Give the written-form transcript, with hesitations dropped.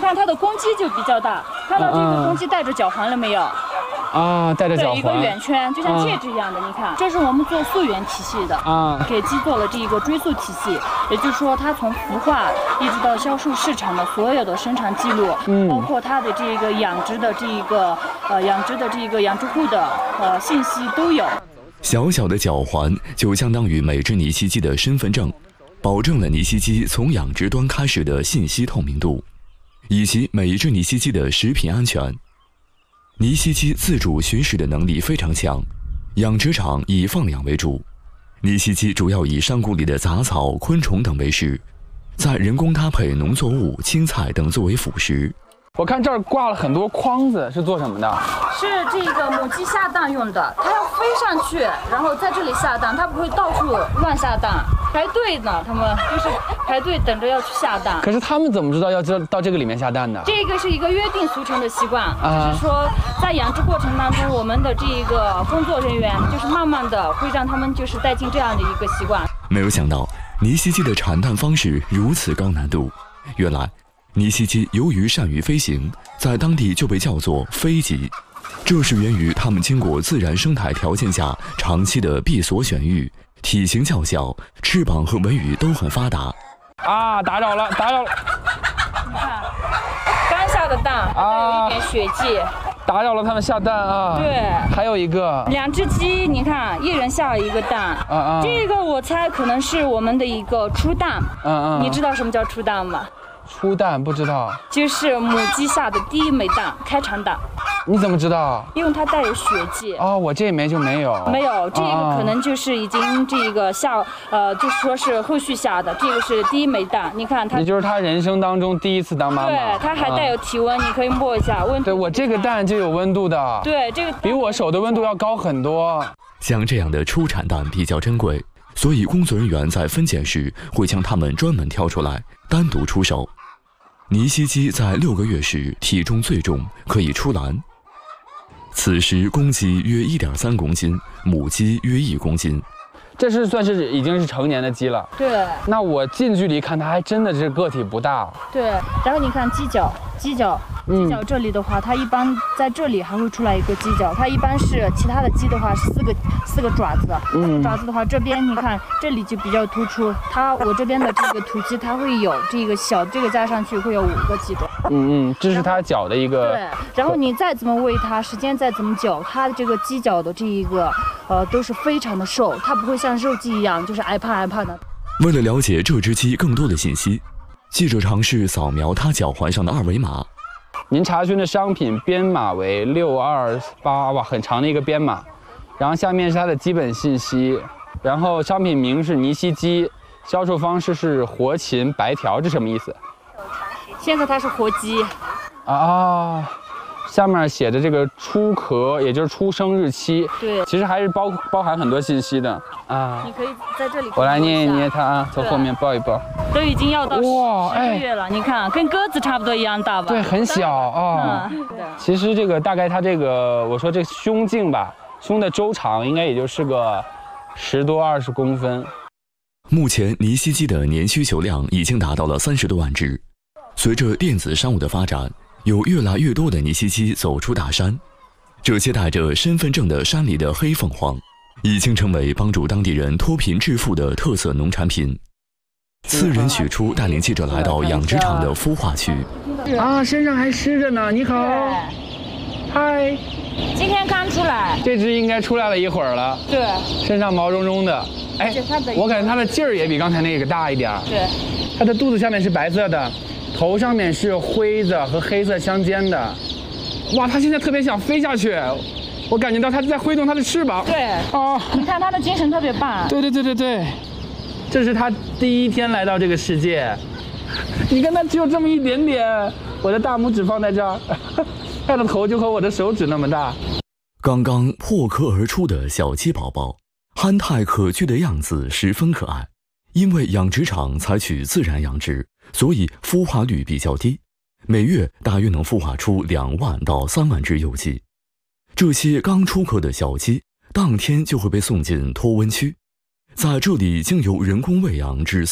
看它的公鸡就比较大，看到这个公鸡带着脚环了没有？ 啊，带着脚环， 对，一个圆圈，就像戒指一样的。你看，这是我们做溯源体系的啊，给鸡做了这个追溯体系，也就是说，它从孵化一直到销售市场的所有的生产记录，包括它的这个养殖的养殖户的信息都有。 小小的脚环就相当于每只泥栖鸡的身份证，保证了泥栖鸡从养殖端开始的信息透明度，以及每一只泥栖鸡的食品安全。泥栖鸡自主寻食的能力非常强，养殖场以放养为主，泥栖鸡主要以山谷里的杂草、昆虫等为食，再人工搭配农作物、青菜等作为辅食。 我看这儿挂了很多筐子，是做什么的？ 是这个母鸡下蛋用的，它要飞上去，然后在这里下蛋，它不会到处乱下蛋。排队呢，他们就是排队等着要去下蛋。 可是他们怎么知道要到这个里面下蛋的？ 这个是一个约定俗成的习惯，就是说在养殖过程当中，我们的这个工作人员就是慢慢的会让他们就是带进这样的一个习惯。 没有想到泥栖鸡的产蛋方式如此高难度，原来泥栖鸡由于善于飞行，在当地就被叫做飞鸡，这是源于它们经过自然生态条件下长期的闭锁选育，体型较小，翅膀和尾羽都很发达。 啊，打扰了！ 你看，刚下的蛋，还有一点血迹。 打扰了他们下蛋啊！ 对， 还有一个 2只鸡，你看，一人下了一个蛋。这个我猜可能是我们的一个初蛋。你知道什么叫初蛋吗？ 初蛋不知道， 就是母鸡下的第一枚蛋，开产蛋。 你怎么知道？ 因为它带有血迹。 哦，我这枚就没有。 没有，这个可能就是已经这个就是说是后续下的，这个是第一枚蛋。你看它， 也就是它人生当中第一次当妈妈。 对，它还带有体温，你可以摸一下温度。 对，我这个蛋就有温度的。 对，这个比我手的温度要高很多。 像这样的初产蛋比较珍贵，所以工作人员在分拣时会将它们专门挑出来，单独出售。泥栖鸡在6个月时体重最重，可以出栏。此时公鸡约1.3公斤，母鸡约1公斤。 这是算是已经是成年的鸡了。 对。 那我近距离看它还真的是个体不大。 对。然后你看鸡脚这里的话，它一般在这里还会出来一个鸡脚，它一般是其他的鸡的话是四个爪子。爪子的话，这边你看这里就比较突出。我这边的这个土鸡，它会有这个小，这个加上去会有5个鸡爪。 这是它脚的一个。 对。然后你再怎么喂它，时间再怎么久，它的这个鸡脚的这一个都是非常的瘦，它不会像肉鸡一样就是挨怕的。 为了了解这只鸡更多的信息，记者尝试扫描它脚环上的2维码。 您查询的商品编码为628，哇，很长的一个编码。然后下面是它的基本信息，然后商品名是泥栖鸡，销售方式是活禽白条，这什么意思？ 现在它是活鸡。 下面写着这个出壳，也就是出生日期。 对， 其实还是包含很多信息的啊。 你可以在这里， 我来捏一捏它啊，从后面抱一抱。 都已经要到10个月了，你看跟鸽子差不多一样大吧？ 对，很小啊。其实这个大概它这个，我说这胸径吧，胸的周长应该也就是个10多20公分。 目前泥栖鸡的年需求量已经达到了30多万只。随着电子商务的发展，有越来越多的泥栖鸡走出大山，这些带着身份证的山里的黑凤凰，已经成为帮助当地人脱贫致富的特色农产品。次人许初带领记者来到养殖场的孵化区。 身上还湿着呢。你好，嗨。 今天刚出来。 这只应该出来了一会儿了。 对。 身上毛茸茸的。我感觉它的劲儿也比刚才那个大一点。 对。 它的肚子下面是白色的。头上面是灰色和黑色相间的，哇！它现在特别想飞下去，我感觉到它在挥动它的翅膀。 对，你看它的精神特别棒。 对，这是它第一天来到这个世界，你看它只有这么一点点，我的大拇指放在这儿，它的头就和我的手指那么大。 刚刚破壳而出的小鸡宝宝，憨态可掬的样子十分可爱。因为养殖场采取自然养殖，所以孵化率比较低，每月大约能孵化出2万到3万只幼鸡。这些刚出壳的小鸡，当天就会被送进脱温区，在这里经由人工喂养至